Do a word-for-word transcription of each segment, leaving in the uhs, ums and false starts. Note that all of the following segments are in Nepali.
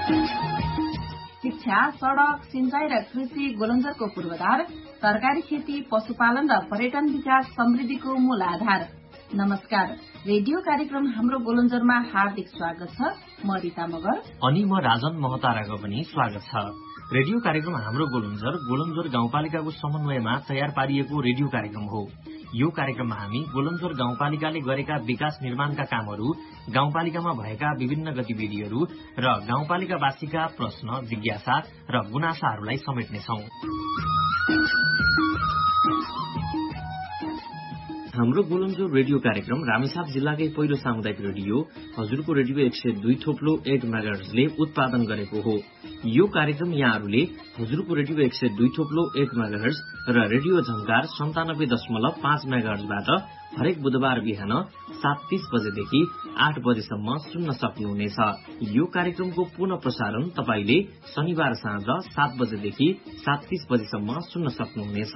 शिक्षा, सड़क, सिंचाई र कृषि गोलन्जरको पूर्वाधार, तरकारी खेती, पशुपालन र पर्यटन विकास समृद्धिको मूल आधार। नमस्कार, रेडियो कार्यक्रम हाम्रो गोलन्जरमा हार्दिक स्वागत छ। म रिता मगर अनि म राजन महताराको पनि स्वागत छ। रेडियो कार्यक्रम हाम्रो गोलन्जर गोलन्जर गाउँपालिकाको समन्वयमा तयार पारिएको रेडियो कार्यक्रम हो। यो कार्यक्रममा हामी गोलन्जर गाउँपालिकाले गरेका विकास निर्माणका कामहरू, गाउँपालिकामा भएका विभिन्न गतिविधिहरू र गाउँपालिकावासीका प्रश्न, जिज्ञासा र गुनासाहरूलाई समेट्नेछौं। हाम्रो गोलन्जर रेडियो कार्यक्रम रामेछाप जिल्लाकै पहिलो सामुदायिक रेडियो हजुरको रेडियो एक सय दुई थोप्लो एक मेगाहर्जले उत्पादन गरेको हो। यो कार्यक्रम यहाँहरूले हजुरको रेडियो एक सय दुई थोप्लो एक मेगाहर्ज र रेडियो झंकार सन्तानब्बे दशमलव पाँच मेगाहर्जबाट हरेक बुधबार बिहान सात तीस बजेदेखि आठ बजेसम्म सुन्न सक्नुहुनेछ। यो कार्यक्रमको पुनः प्रसारण तपाईले शनिबार साँझ सात बजेदेखि सात तीस बजेसम्म सुन्न सक्नुहुनेछ।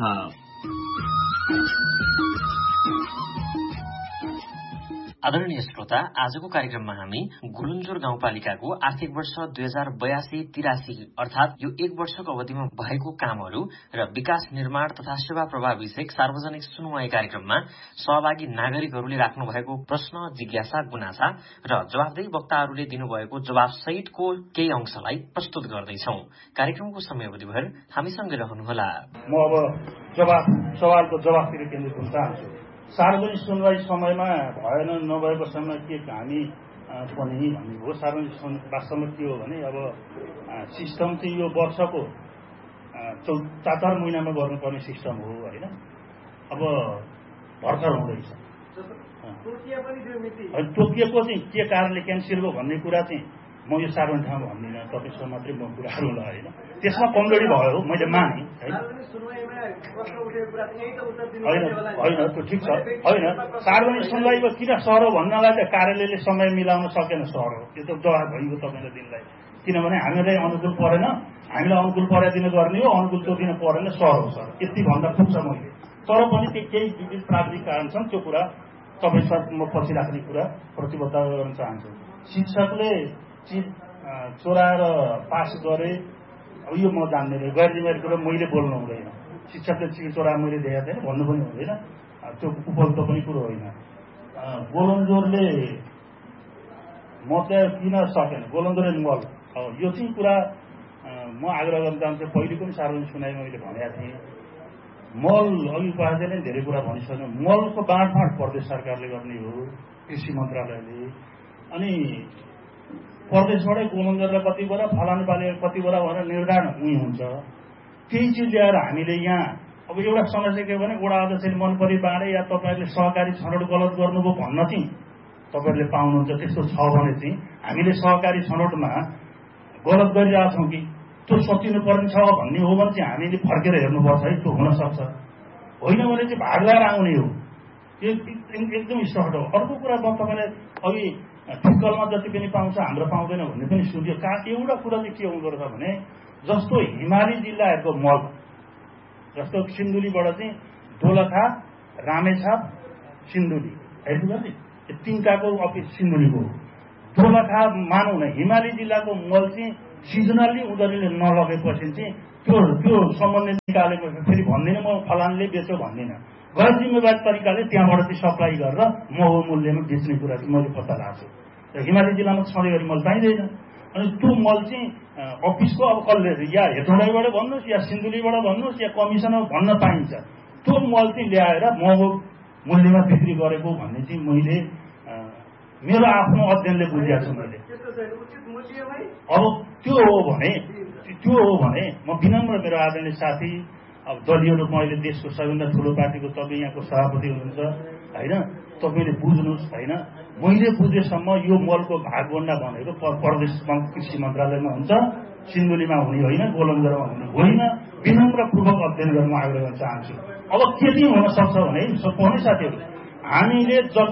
आदरणीय श्रोता, आजको कार्यक्रममा हामी गोलन्जर गाउँपालिकाको आर्थिक वर्ष दुई हजार बयासी तिरासी अर्थात यो एक वर्षको अवधिमा भएको कामहरू र विकास निर्माण तथा सेवा प्रवाह विषयक सार्वजनिक सुनवाई कार्यक्रममा सहभागी नागरिकहरूले राख्नु भएको प्रश्न, जिज्ञासा, गुनासा र जवाफदेही वक्ताहरूले दिनुभएको जवाफ सहितको केही अंशलाई प्रस्तुत गर्दैछौं। कार्यक्रमको समयावधिभर हामीसँगै रहनुहोला। म अब जवाफ सवालको जवाफतिर केन्द्रित हुन चाहन्छु। सार्वजनिक सुनवाई समयमा भएन, नभएको समय के हामी पनि भन्ने हो। सार्वजनिक वास्तवमा के हो भने अब सिस्टम चाहिँ यो वर्षको चौ चार चार महिनामा गर्नुपर्ने सिस्टम हो होइन। अब भर्खर हुँदैछ, तोकिएको चाहिँ के कारणले क्यान्सल भयो भन्ने कुरा चाहिँ म यो सार्वजनिक ठाउँमा भन्दिनँ, तपाईँसँग मात्रै म कुराहरू होला होइन। त्यसमा कमजोरी भयो हो, मैले माने होइन होइन त्यो ठिक छ होइन। सार्वजनिक सुनवाईमा किन सरो भन्नलाई त कार्यालयले समय मिलाउन सकेन सरो, त्यो त जवाब भइगयो तपाईँले दिनलाई। किनभने हामीलाई अनुकूल परेन, हामीलाई अनुकूल पराइदिनु गर्ने हो, अनुकूल त्यो दिन परेन सरो सर, यति भन्दा पुग्छ मैले। तर पनि त्यो केही विविध प्राविधिक कारण छन्, त्यो कुरा तपाईँ म पछि राख्ने कुरा प्रतिबद्धता गर्न चाहन्छु। शिक्षकले चिज चोराएर पास गरे, अब यो म जान्दैन, गैर जिम्मेवारी कुरा मैले बोल्नु हुँदैन। शिक्षकले चिज चोरा मैले देखाएको थिएन भन्नु पनि हुँदैन, त्यो उपयुक्त पनि कुरो होइन। गोलन्जोरले म चाहिँ किन सकेन, गोलन्जोरले मल, यो चाहिँ कुरा म आग्रह गर्न चाहन्छु। पहिले पनि सार्वजनिक सुनाइ मैले भनेको थिएँ, मल अघि उपाध्यायले धेरै कुरा भनिसक्नु। मलको बाँडफाँड प्रदेश सरकारले गर्ने हो, कृषि मन्त्रालयले। अनि प्रदेशबाटै गोलन्जरलाई कति बेला, फलानु पालिका कति बेला भनेर निर्धारण उही हुन्छ। त्यही चिज ल्याएर हामीले यहाँ अब एउटा समस्या के भने वडा अध्यक्षले मन परि बाँडे या तपाईँहरूले सहकारी छनौट गलत गर्नुभयो भन्न चाहिँ तपाईँहरूले पाउनुहुन्छ। त्यस्तो छ भने चाहिँ हामीले सहकारी छनौटमा गलत गरिरहेछौँ कि त्यो सोचिनु पर्ने छ भन्ने हो भने चाहिँ हामीले फर्केर हेर्नुपर्छ है, त्यो हुनसक्छ। होइन भने चाहिँ भाग लगाएर आउने हो, यो एकदम स्पष्ट हो। अर्को कुरा म तपाईँलाई अघि फिक्कलमा जति पनि पाउँछ हाम्रो पाउँदैन भन्ने पनि सुन्यो। का एउटा कुरा चाहिँ के हुँदो रहेछ भने जस्तो हिमाली जिल्लाहरूको मल, जस्तो सिन्धुलीबाट चाहिँ दोलखा, रामेछाप, सिन्धुली हेर्नु यो तिनटाको अफिस सिन्धुलीको हो। दोलखा मानौँ न, हिमाली जिल्लाको मल चाहिँ सिजनल्ली उनीहरूले नलगेपछि चाहिँ त्यो त्यो सम्बन्धित निकालेको फेरि भन्दिनँ म फलानले बेच्यो भन्दिनँ, गैर जिम्मेवारी तरिकाले त्यहाँबाट चाहिँ सप्लाई गरेर महँगो मूल्यमा बेच्ने कुरा चाहिँ मैले पत्ता लाग्छु। र हिमाली जिल्लामा सधैँ गरी मल पाइँदैन। अनि त्यो मल चाहिँ अफिसको अब कसले या हेटौँडाबाट भन्नुहोस् या सिन्धुलीबाट भन्नुहोस् या कमिसनमा भन्न पाइन्छ, त्यो मल चाहिँ ल्याएर महँगो मूल्यमा बिक्री गरेको भन्ने चाहिँ मैले मेरो आफ्नो अध्ययनले बुझेको छु मैले। अब त्यो हो भने त्यो हो भने म विनम्र मेरो आदरणीय साथी, अब दलीय रूपमा अहिले देशको सबैभन्दा ठुलो पार्टीको तपाईँ यहाँको सभापति हुनुहुन्छ होइन, तपाईँले बुझ्नुहोस् होइन। मैले बुझेसम्म यो मलको भागभन्डा भनेको प्रदेश कृषि मन्त्रालयमा हुन्छ, सिन्धुलीमा हुने होइन, गोलन्जरमा हुने होइन। विनम्रपूर्वक अध्ययन गर्न आग्रह गर्न चाहन्छु। अब के चाहिँ हुन सक्छ भने साथीहरू, हामीले जति